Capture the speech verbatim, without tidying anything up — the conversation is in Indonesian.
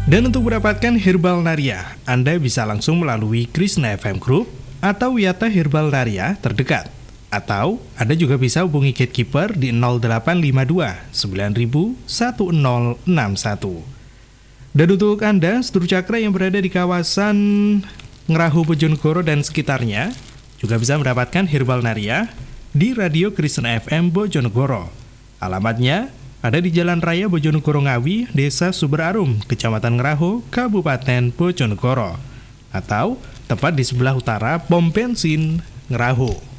Dan untuk mendapatkan Herbal Naria, Anda bisa langsung melalui Krishna F M Group atau Wiyata Herbal Naria terdekat. Atau Anda juga bisa hubungi Gatekeeper di nol delapan lima dua sembilan nol satu nol enam satu. Dan untuk Anda, sedulur cakra yang berada di kawasan Ngerahu Bojonegoro dan sekitarnya, juga bisa mendapatkan Herbal Naria di Radio Krishna F M Bojonegoro. Alamatnya ada di Jalan Raya Bojonegoro Ngawi, Desa Suberarum, Kecamatan Ngerahu, Kabupaten Bojonegoro. Atau tepat di sebelah utara pom bensin Ngerahu.